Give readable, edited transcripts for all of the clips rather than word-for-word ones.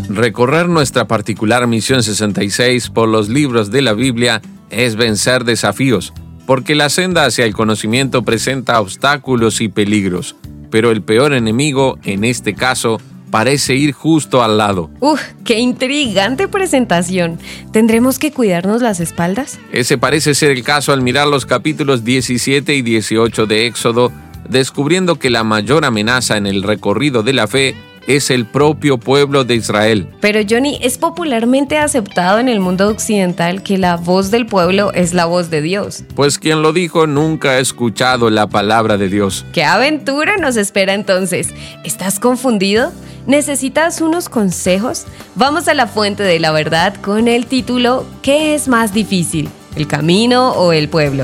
Recorrer nuestra particular misión 66 por los libros de la Biblia es vencer desafíos, porque la senda hacia el conocimiento presenta obstáculos y peligros, pero el peor enemigo, en este caso, parece ir justo al lado. ¡Qué intrigante presentación! ¿Tendremos que cuidarnos las espaldas? Ese parece ser el caso al mirar los capítulos 17 y 18 de Éxodo, descubriendo que la mayor amenaza en el recorrido de la fe es el propio pueblo de Israel. Pero Johnny, es popularmente aceptado en el mundo occidental que la voz del pueblo es la voz de Dios. Pues quien lo dijo nunca ha escuchado la palabra de Dios. ¡Qué aventura nos espera entonces! ¿Estás confundido? ¿Necesitas unos consejos? Vamos a la fuente de la verdad con el título ¿Qué es más difícil? ¿El camino o el pueblo?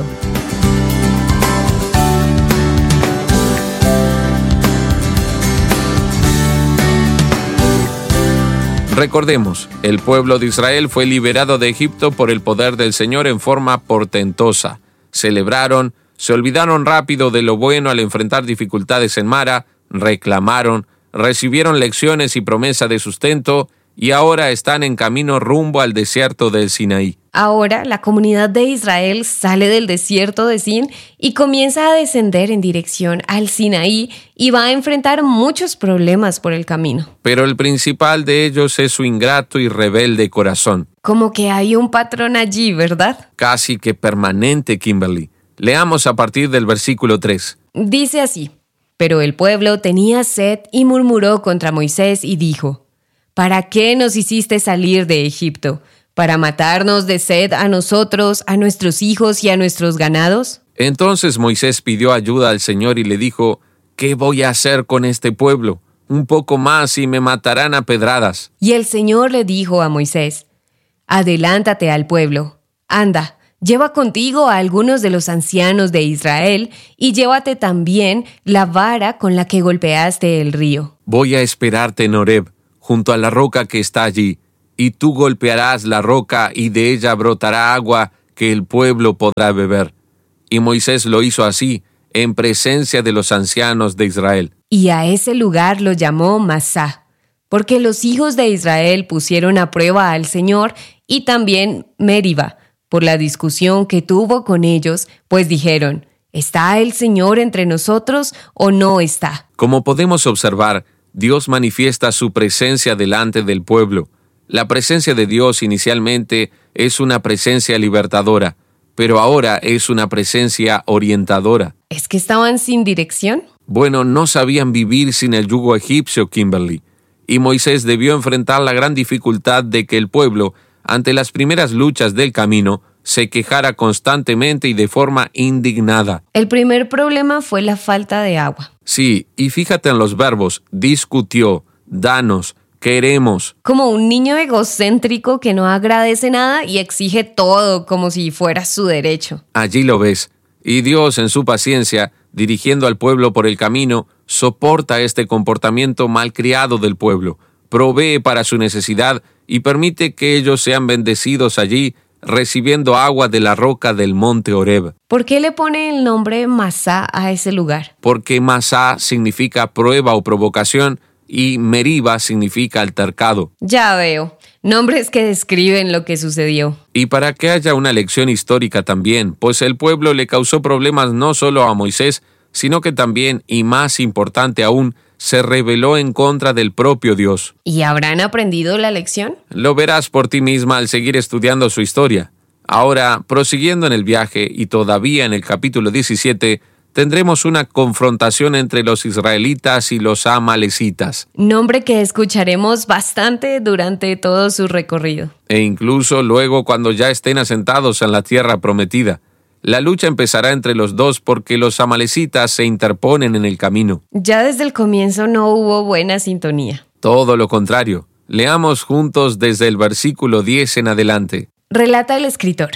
Recordemos, el pueblo de Israel fue liberado de Egipto por el poder del Señor en forma portentosa. Celebraron, se olvidaron rápido de lo bueno al enfrentar dificultades en Mara, reclamaron, recibieron lecciones y promesa de sustento y ahora están en camino rumbo al desierto del Sinaí. Ahora la comunidad de Israel sale del desierto de Sin y comienza a descender en dirección al Sinaí y va a enfrentar muchos problemas por el camino. Pero el principal de ellos es su ingrato y rebelde corazón. Como que hay un patrón allí, ¿verdad? Casi que permanente, Kimberly. Leamos a partir del versículo 3. Dice así: Pero el pueblo tenía sed y murmuró contra Moisés y dijo: ¿Para qué nos hiciste salir de Egipto? ¿Para matarnos de sed a nosotros, a nuestros hijos y a nuestros ganados? Entonces Moisés pidió ayuda al Señor y le dijo: ¿Qué voy a hacer con este pueblo? Un poco más y me matarán a pedradas. Y el Señor le dijo a Moisés: Adelántate al pueblo, anda, lleva contigo a algunos de los ancianos de Israel y llévate también la vara con la que golpeaste el río. Voy a esperarte en Horeb, junto a la roca que está allí, y tú golpearás la roca y de ella brotará agua que el pueblo podrá beber. Y Moisés lo hizo así, en presencia de los ancianos de Israel. Y a ese lugar lo llamó Masá, porque los hijos de Israel pusieron a prueba al Señor, y también Meriba, por la discusión que tuvo con ellos, pues dijeron: ¿Está el Señor entre nosotros o no está? Como podemos observar, Dios manifiesta su presencia delante del pueblo. La presencia de Dios inicialmente es una presencia libertadora, pero ahora es una presencia orientadora. ¿Es que estaban sin dirección? Bueno, no sabían vivir sin el yugo egipcio, Kimberly, y Moisés debió enfrentar la gran dificultad de que el pueblo, ante las primeras luchas del camino, se quejara constantemente y de forma indignada. El primer problema fue la falta de agua. Sí, y fíjate en los verbos: discutió, danos, queremos. Como un niño egocéntrico que no agradece nada y exige todo como si fuera su derecho. Allí lo ves. Y Dios, en su paciencia, dirigiendo al pueblo por el camino, soporta este comportamiento malcriado del pueblo, provee para su necesidad y permite que ellos sean bendecidos allí, recibiendo agua de la roca del monte Horeb. ¿Por qué le pone el nombre Masá a ese lugar? Porque Masá significa prueba o provocación y Meriba significa altercado. Ya veo, nombres que describen lo que sucedió. Y para que haya una lección histórica también, pues el pueblo le causó problemas no solo a Moisés, sino que también, y más importante aún, se rebeló en contra del propio Dios. ¿Y habrán aprendido la lección? Lo verás por ti misma al seguir estudiando su historia. Ahora, prosiguiendo en el viaje y todavía en el capítulo 17, tendremos una confrontación entre los israelitas y los amalecitas. Nombre que escucharemos bastante durante todo su recorrido. E incluso luego cuando ya estén asentados en la tierra prometida. La lucha empezará entre los dos porque los amalecitas se interponen en el camino. Ya desde el comienzo no hubo buena sintonía. Todo lo contrario. Leamos juntos desde el versículo 10 en adelante. Relata el escritor: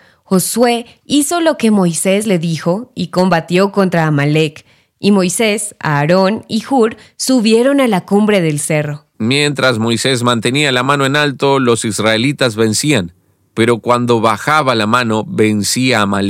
Josué hizo lo que Moisés le dijo y combatió contra Amalec. Y Moisés, Aarón y Hur subieron a la cumbre del cerro. Mientras Moisés mantenía la mano en alto, los israelitas vencían. Pero cuando bajaba la mano, vencía a Amalec.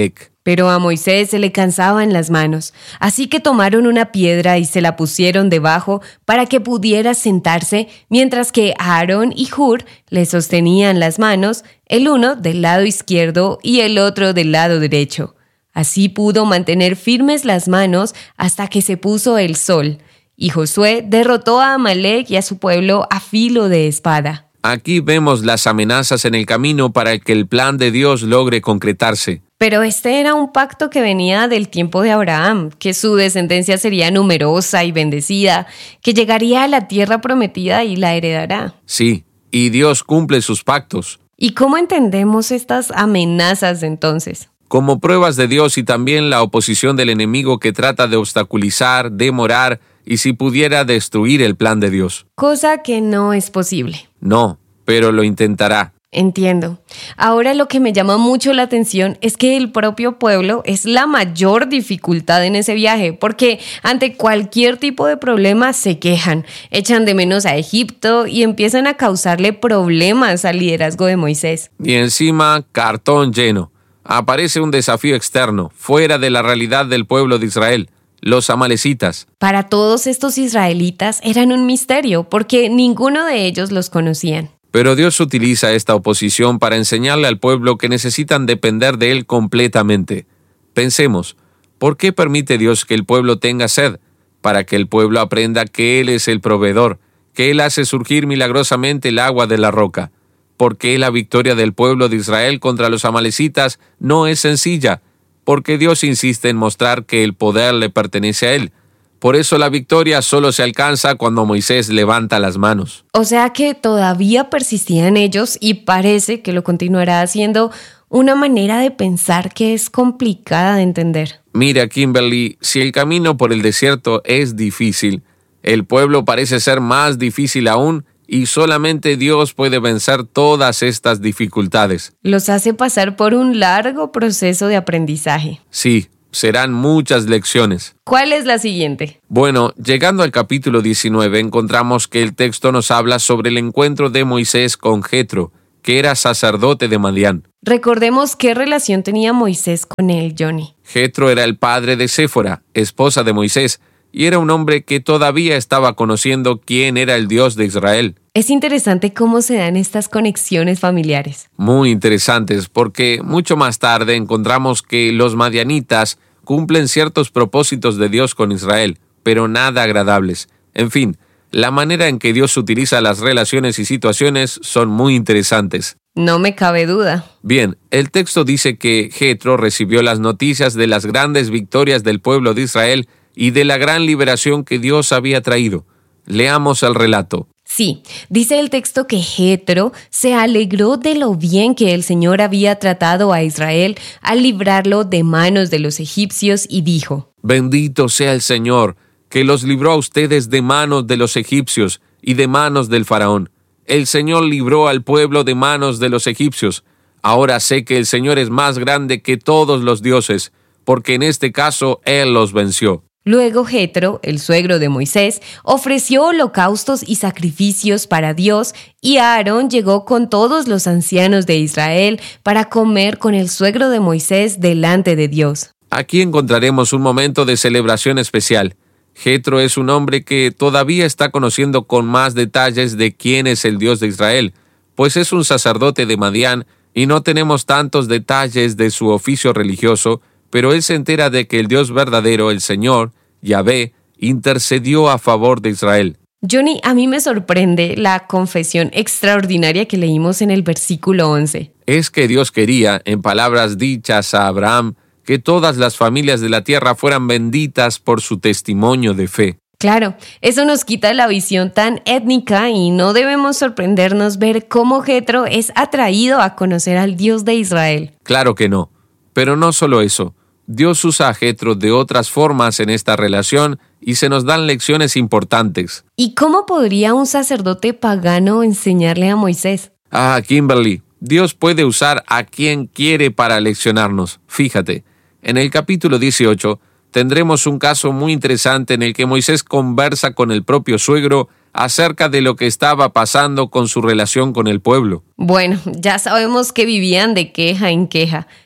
Pero a Moisés se le cansaban las manos, así que tomaron una piedra y se la pusieron debajo para que pudiera sentarse, mientras que Aarón y Hur le sostenían las manos, el uno del lado izquierdo y el otro del lado derecho. Así pudo mantener firmes las manos hasta que se puso el sol, y Josué derrotó a Amalek y a su pueblo a filo de espada. Aquí vemos las amenazas en el camino para que el plan de Dios logre concretarse. Pero este era un pacto que venía del tiempo de Abraham, que su descendencia sería numerosa y bendecida, que llegaría a la tierra prometida y la heredará. Sí, y Dios cumple sus pactos. ¿Y cómo entendemos estas amenazas entonces? Como pruebas de Dios y también la oposición del enemigo que trata de obstaculizar, demorar y si pudiera destruir el plan de Dios. Cosa que no es posible. No, pero lo intentará. Entiendo. Ahora lo que me llama mucho la atención es que el propio pueblo es la mayor dificultad en ese viaje, porque ante cualquier tipo de problema se quejan, echan de menos a Egipto y empiezan a causarle problemas al liderazgo de Moisés. Y encima, cartón lleno. Aparece un desafío externo, fuera de la realidad del pueblo de Israel, los amalecitas. Para todos estos israelitas eran un misterio, porque ninguno de ellos los conocían. Pero Dios utiliza esta oposición para enseñarle al pueblo que necesitan depender de Él completamente. Pensemos, ¿por qué permite Dios que el pueblo tenga sed? Para que el pueblo aprenda que Él es el proveedor, que Él hace surgir milagrosamente el agua de la roca. Porque la victoria del pueblo de Israel contra los amalecitas no es sencilla, porque Dios insiste en mostrar que el poder le pertenece a Él. Por eso la victoria solo se alcanza cuando Moisés levanta las manos. O sea que todavía persistía en ellos y parece que lo continuará haciendo, una manera de pensar que es complicada de entender. Mira, Kimberly, si el camino por el desierto es difícil, el pueblo parece ser más difícil aún y solamente Dios puede vencer todas estas dificultades. Los hace pasar por un largo proceso de aprendizaje. Sí. Serán muchas lecciones. ¿Cuál es la siguiente? Bueno, llegando al capítulo 19, encontramos que el texto nos habla sobre el encuentro de Moisés con Jetro, que era sacerdote de Madián. Recordemos qué relación tenía Moisés con él, Johnny. Jetro era el padre de Séfora, esposa de Moisés, y era un hombre que todavía estaba conociendo quién era el Dios de Israel. Es interesante cómo se dan estas conexiones familiares. Muy interesantes, porque mucho más tarde encontramos que los madianitas cumplen ciertos propósitos de Dios con Israel, pero nada agradables. En fin, la manera en que Dios utiliza las relaciones y situaciones son muy interesantes. No me cabe duda. Bien, el texto dice que Jetro recibió las noticias de las grandes victorias del pueblo de Israel y de la gran liberación que Dios había traído. Leamos el relato. Sí, dice el texto que Jetro se alegró de lo bien que el Señor había tratado a Israel al librarlo de manos de los egipcios y dijo: Bendito sea el Señor, que los libró a ustedes de manos de los egipcios y de manos del faraón. El Señor libró al pueblo de manos de los egipcios. Ahora sé que el Señor es más grande que todos los dioses, porque en este caso Él los venció. Luego Jetro, el suegro de Moisés, ofreció holocaustos y sacrificios para Dios, y Aarón llegó con todos los ancianos de Israel para comer con el suegro de Moisés delante de Dios. Aquí encontraremos un momento de celebración especial. Jetro es un hombre que todavía está conociendo con más detalles de quién es el Dios de Israel, pues es un sacerdote de Madián y no tenemos tantos detalles de su oficio religioso, pero él se entera de que el Dios verdadero, el Señor, Yahvé, intercedió a favor de Israel. Johnny, a mí me sorprende la confesión extraordinaria que leímos en el versículo 11. Es que Dios quería, en palabras dichas a Abraham, que todas las familias de la tierra fueran benditas por su testimonio de fe. Claro, eso nos quita la visión tan étnica y no debemos sorprendernos ver cómo Jetro es atraído a conocer al Dios de Israel. Claro que no. Pero no solo eso. Dios usa a Jetro de otras formas en esta relación y se nos dan lecciones importantes. ¿Y cómo podría un sacerdote pagano enseñarle a Moisés? Kimberly, Dios puede usar a quien quiere para leccionarnos. Fíjate, en el capítulo 18 tendremos un caso muy interesante en el que Moisés conversa con el propio suegro acerca de lo que estaba pasando con su relación con el pueblo. Bueno, ya sabemos que vivían de queja en queja.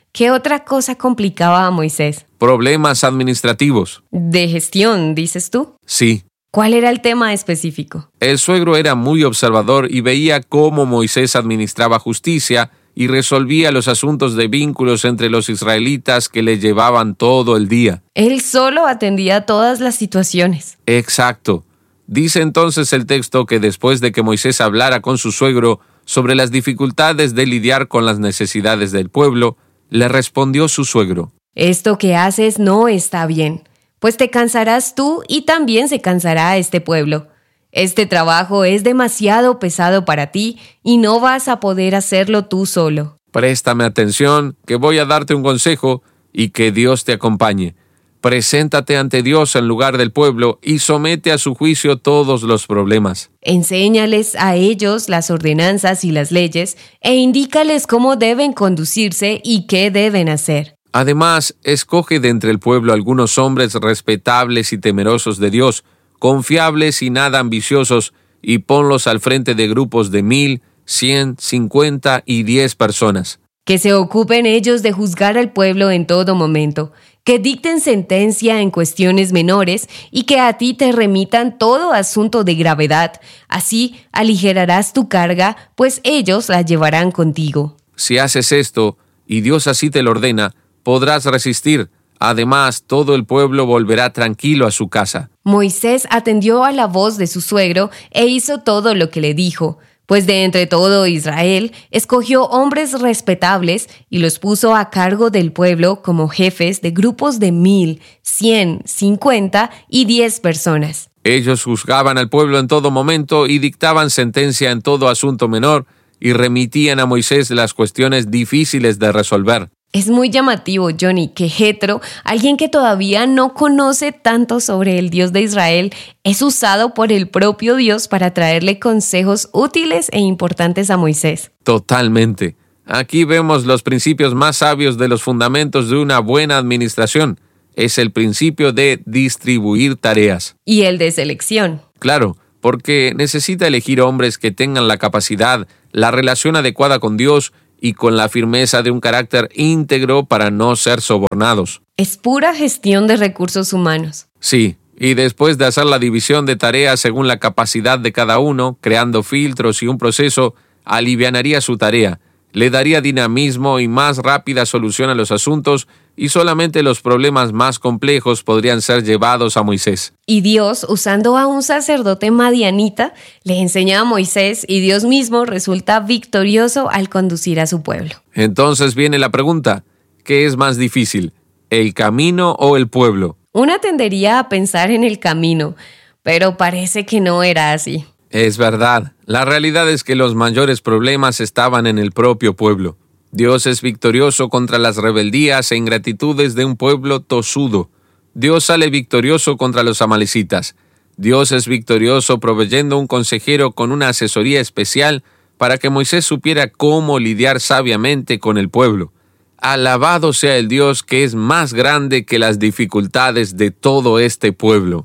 ¿Qué otra cosa complicaba a Moisés? Problemas administrativos. ¿De gestión, dices tú? Sí. ¿Cuál era el tema específico? El suegro era muy observador y veía cómo Moisés administraba justicia y resolvía los asuntos de vínculos entre los israelitas que le llevaban todo el día. Él solo atendía todas las situaciones. Exacto. Dice entonces el texto que después de que Moisés hablara con su suegro sobre las dificultades de lidiar con las necesidades del pueblo, le respondió su suegro: Esto que haces no está bien, pues te cansarás tú y también se cansará este pueblo. Este trabajo es demasiado pesado para ti y no vas a poder hacerlo tú solo. Préstame atención, que voy a darte un consejo y que Dios te acompañe. Preséntate ante Dios en lugar del pueblo y somete a su juicio todos los problemas. Enséñales a ellos las ordenanzas y las leyes e indícales cómo deben conducirse y qué deben hacer. Además, escoge de entre el pueblo algunos hombres respetables y temerosos de Dios, confiables y nada ambiciosos, y ponlos al frente de grupos de 1,000, 100, 50 y 10 personas. Que se ocupen ellos de juzgar al pueblo en todo momento, que dicten sentencia en cuestiones menores y que a ti te remitan todo asunto de gravedad. Así aligerarás tu carga, pues ellos la llevarán contigo. Si haces esto, y Dios así te lo ordena, podrás resistir. Además, todo el pueblo volverá tranquilo a su casa. Moisés atendió a la voz de su suegro e hizo todo lo que le dijo. Pues de entre todo Israel escogió hombres respetables y los puso a cargo del pueblo como jefes de grupos de 1,000, 100, 50 y 10 personas. Ellos juzgaban al pueblo en todo momento y dictaban sentencia en todo asunto menor y remitían a Moisés las cuestiones difíciles de resolver. Es muy llamativo, Johnny, que Jetro, alguien que todavía no conoce tanto sobre el Dios de Israel, es usado por el propio Dios para traerle consejos útiles e importantes a Moisés. Totalmente. Aquí vemos los principios más sabios de los fundamentos de una buena administración. Es el principio de distribuir tareas. Y el de selección. Claro, porque necesita elegir hombres que tengan la capacidad, la relación adecuada con Dios y con la firmeza de un carácter íntegro para no ser sobornados. Es pura gestión de recursos humanos. Sí, y después de hacer la división de tareas según la capacidad de cada uno, creando filtros y un proceso, alivianaría su tarea, le daría dinamismo y más rápida solución a los asuntos, y solamente los problemas más complejos podrían ser llevados a Moisés. Y Dios, usando a un sacerdote madianita, le enseña a Moisés y Dios mismo resulta victorioso al conducir a su pueblo. Entonces viene la pregunta: ¿qué es más difícil, el camino o el pueblo? Una tendería a pensar en el camino, pero parece que no era así. Es verdad, la realidad es que los mayores problemas estaban en el propio pueblo. Dios es victorioso contra las rebeldías e ingratitudes de un pueblo tosudo. Dios sale victorioso contra los amalecitas. Dios es victorioso proveyendo un consejero con una asesoría especial para que Moisés supiera cómo lidiar sabiamente con el pueblo. Alabado sea el Dios que es más grande que las dificultades de todo este pueblo.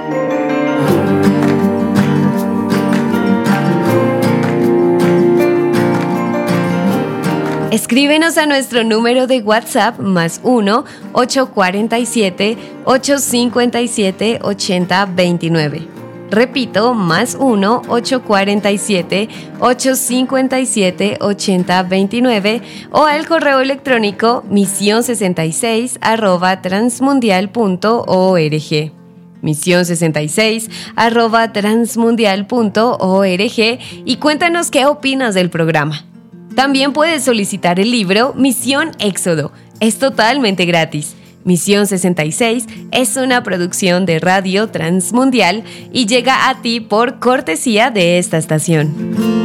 Escríbenos a nuestro número de WhatsApp +1 847 857 8029. Repito, +1 847 857 8029 o al correo electrónico mision66@transmundial.org. mision66@transmundial.org y cuéntanos qué opinas del programa. También puedes solicitar el libro Misión Éxodo. Es totalmente gratis. Misión 66 es una producción de Radio Transmundial y llega a ti por cortesía de esta estación.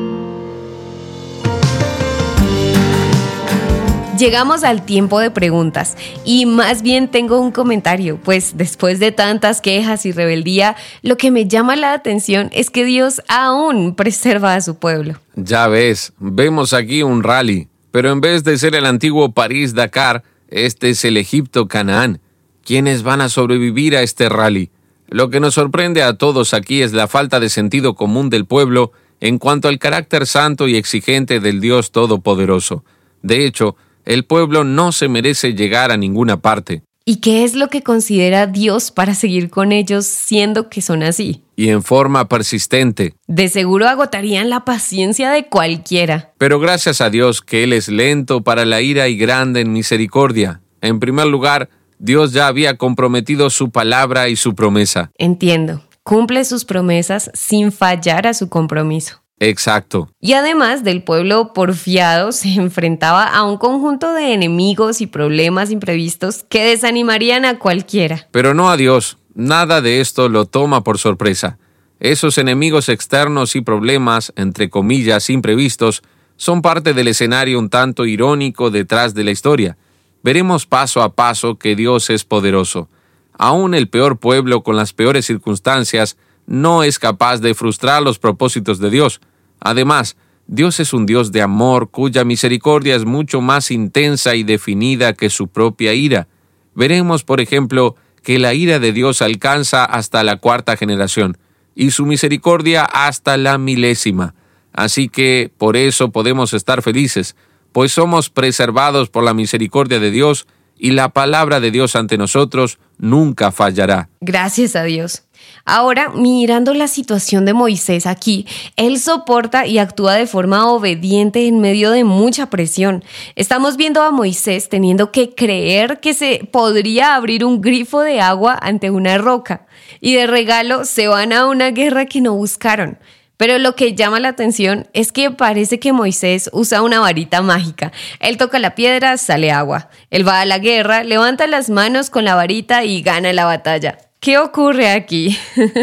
Llegamos al tiempo de preguntas y más bien tengo un comentario, pues después de tantas quejas y rebeldía, lo que me llama la atención es que Dios aún preserva a su pueblo. Ya ves, vemos aquí un rally, pero en vez de ser el antiguo París-Dakar, este es el Egipto-Canaán. ¿Quiénes van a sobrevivir a este rally? Lo que nos sorprende a todos aquí es la falta de sentido común del pueblo en cuanto al carácter santo y exigente del Dios Todopoderoso. De hecho, El pueblo no se merece llegar a ninguna parte. ¿Y qué es lo que considera Dios para seguir con ellos siendo que son así? Y en forma persistente. De seguro agotarían la paciencia de cualquiera. Pero gracias a Dios que Él es lento para la ira y grande en misericordia. En primer lugar, Dios ya había comprometido su palabra y su promesa. Entiendo. Cumple sus promesas sin fallar a su compromiso. Exacto. Y además del pueblo porfiado, se enfrentaba a un conjunto de enemigos y problemas imprevistos que desanimarían a cualquiera. Pero no a Dios. Nada de esto lo toma por sorpresa. Esos enemigos externos y problemas, entre comillas, imprevistos, son parte del escenario un tanto irónico detrás de la historia. Veremos paso a paso que Dios es poderoso. Aún el peor pueblo con las peores circunstancias no es capaz de frustrar los propósitos de Dios. Además, Dios es un Dios de amor cuya misericordia es mucho más intensa y definida que su propia ira. Veremos, por ejemplo, que la ira de Dios alcanza hasta la 4ª generación y su misericordia hasta la 1000ª. Así que por eso podemos estar felices, pues somos preservados por la misericordia de Dios y la palabra de Dios ante nosotros nunca fallará. Gracias a Dios. Ahora, mirando la situación de Moisés aquí, él soporta y actúa de forma obediente en medio de mucha presión. Estamos viendo a Moisés teniendo que creer que se podría abrir un grifo de agua ante una roca, y de regalo se van a una guerra que no buscaron. Pero lo que llama la atención es que parece que Moisés usa una varita mágica. Él toca la piedra, sale agua. Él va a la guerra, levanta las manos con la varita y gana la batalla. ¿Qué ocurre aquí?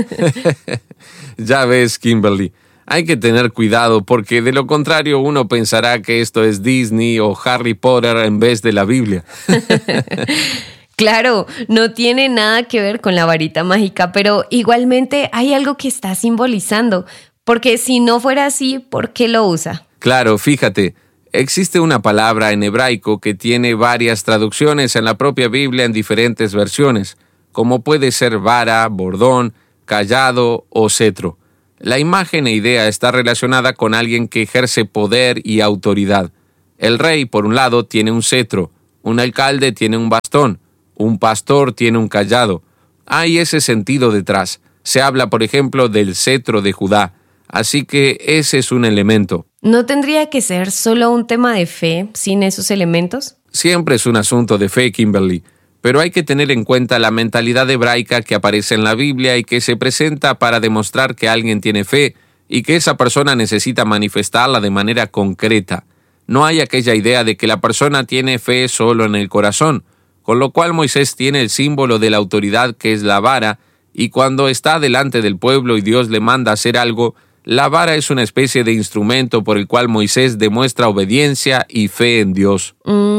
Ya ves, Kimberly, hay que tener cuidado porque de lo contrario uno pensará que esto es Disney o Harry Potter en vez de la Biblia. Claro, no tiene nada que ver con la varita mágica, pero igualmente hay algo que está simbolizando, porque si no fuera así, ¿por qué lo usa? Claro, fíjate, existe una palabra en hebraico que tiene varias traducciones en la propia Biblia en diferentes versiones, como puede ser vara, bordón, cayado o cetro. La imagen e idea está relacionada con alguien que ejerce poder y autoridad. El rey, por un lado, tiene un cetro, un alcalde tiene un bastón, un pastor tiene un cayado. Hay ese sentido detrás. Se habla, por ejemplo, del cetro de Judá. Así que ese es un elemento. ¿No tendría que ser solo un tema de fe sin esos elementos? Siempre es un asunto de fe, Kimberly. Pero hay que tener en cuenta la mentalidad hebraica que aparece en la Biblia y que se presenta para demostrar que alguien tiene fe y que esa persona necesita manifestarla de manera concreta. No hay aquella idea de que la persona tiene fe solo en el corazón, con lo cual Moisés tiene el símbolo de la autoridad que es la vara, y cuando está delante del pueblo y Dios le manda hacer algo, la vara es una especie de instrumento por el cual Moisés demuestra obediencia y fe en Dios.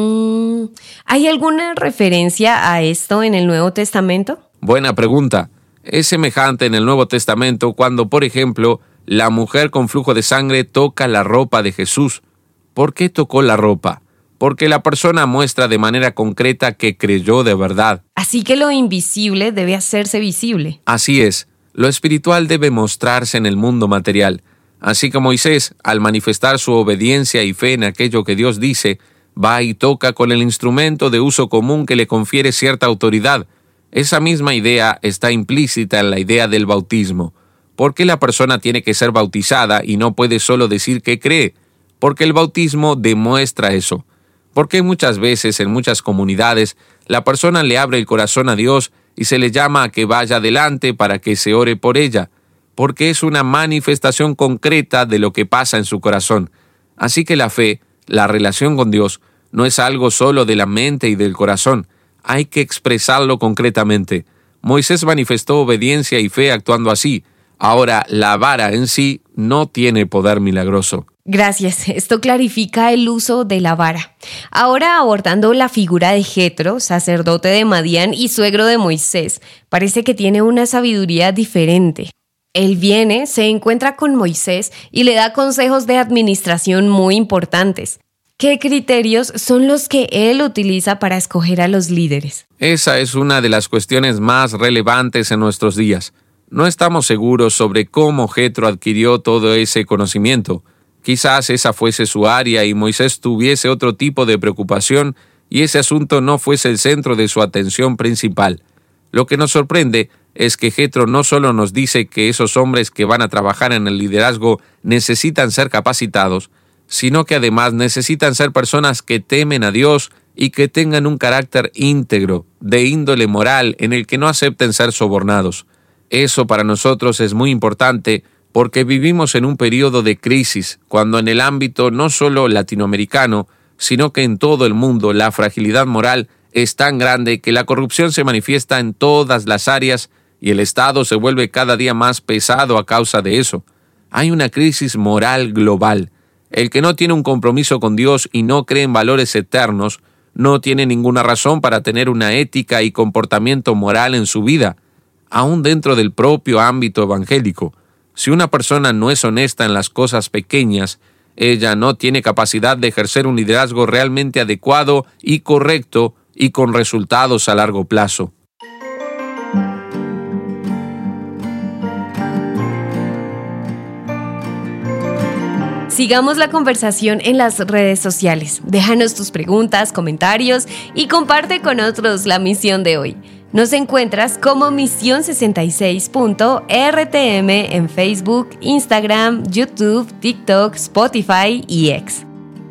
¿Hay alguna referencia a esto en el Nuevo Testamento? Buena pregunta. Es semejante en el Nuevo Testamento cuando, por ejemplo, la mujer con flujo de sangre toca la ropa de Jesús. ¿Por qué tocó la ropa? Porque la persona muestra de manera concreta que creyó de verdad. Así que lo invisible debe hacerse visible. Así es. Lo espiritual debe mostrarse en el mundo material. Así que Moisés, al manifestar su obediencia y fe en aquello que Dios dice, va y toca con el instrumento de uso común que le confiere cierta autoridad. Esa misma idea está implícita en la idea del bautismo. ¿Por qué la persona tiene que ser bautizada y no puede solo decir que cree? Porque el bautismo demuestra eso. Porque muchas veces en muchas comunidades la persona le abre el corazón a Dios y se le llama a que vaya adelante para que se ore por ella, porque es una manifestación concreta de lo que pasa en su corazón. Así que la fe, la relación con Dios, no es algo solo de la mente y del corazón. Hay que expresarlo concretamente. Moisés manifestó obediencia y fe actuando así. Ahora, la vara en sí no tiene poder milagroso. Gracias, esto clarifica el uso de la vara. Ahora, abordando la figura de Jetro, sacerdote de Madián y suegro de Moisés, parece que tiene una sabiduría diferente. Él viene, se encuentra con Moisés y le da consejos de administración muy importantes. ¿Qué criterios son los que él utiliza para escoger a los líderes? Esa es una de las cuestiones más relevantes en nuestros días. No estamos seguros sobre cómo Jetro adquirió todo ese conocimiento. Quizás esa fuese su área y Moisés tuviese otro tipo de preocupación y ese asunto no fuese el centro de su atención principal. Lo que nos sorprende es que Jetro no solo nos dice que esos hombres que van a trabajar en el liderazgo necesitan ser capacitados, sino que además necesitan ser personas que temen a Dios y que tengan un carácter íntegro, de índole moral, en el que no acepten ser sobornados. Eso para nosotros es muy importante porque vivimos en un periodo de crisis, cuando en el ámbito no solo latinoamericano, sino que en todo el mundo la fragilidad moral es tan grande que la corrupción se manifiesta en todas las áreas y el Estado se vuelve cada día más pesado a causa de eso. Hay una crisis moral global. El que no tiene un compromiso con Dios y no cree en valores eternos, no tiene ninguna razón para tener una ética y comportamiento moral en su vida, aún dentro del propio ámbito evangélico. Si una persona no es honesta en las cosas pequeñas, ella no tiene capacidad de ejercer un liderazgo realmente adecuado y correcto y con resultados a largo plazo. Sigamos la conversación en las redes sociales. Déjanos tus preguntas, comentarios y comparte con otros la misión de hoy. Nos encuentras como Misión66.rtm en Facebook, Instagram, YouTube, TikTok, Spotify y X.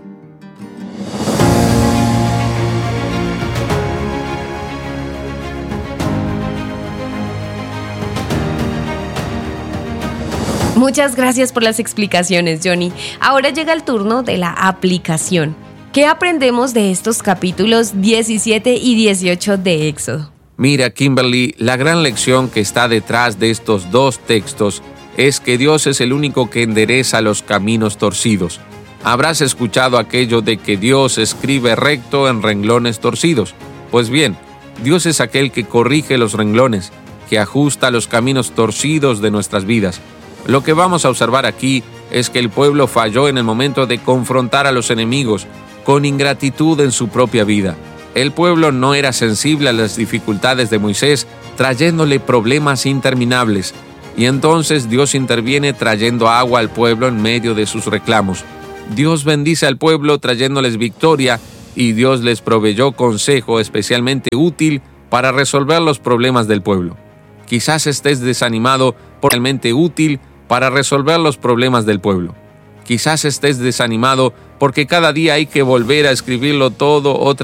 Muchas gracias por las explicaciones, Johnny. Ahora llega el turno de la aplicación. ¿Qué aprendemos de estos capítulos 17 y 18 de Éxodo? Mira, Kimberly, la gran lección que está detrás de estos dos textos es que Dios es el único que endereza los caminos torcidos. Habrás escuchado aquello de que Dios escribe recto en renglones torcidos. Pues bien, Dios es aquel que corrige los renglones, que ajusta los caminos torcidos de nuestras vidas. Lo que vamos a observar aquí es que el pueblo falló en el momento de confrontar a los enemigos con ingratitud en su propia vida. El pueblo no era sensible a las dificultades de Moisés, trayéndole problemas interminables. Y entonces Dios interviene trayendo agua al pueblo en medio de sus reclamos. Dios bendice al pueblo trayéndoles victoria y Dios les proveyó consejo especialmente útil para resolver los problemas del pueblo. Quizás estés desanimado por realmente útil para resolver los problemas del pueblo. Quizás estés desanimado porque cada día hay que volver a escribirlo todo otra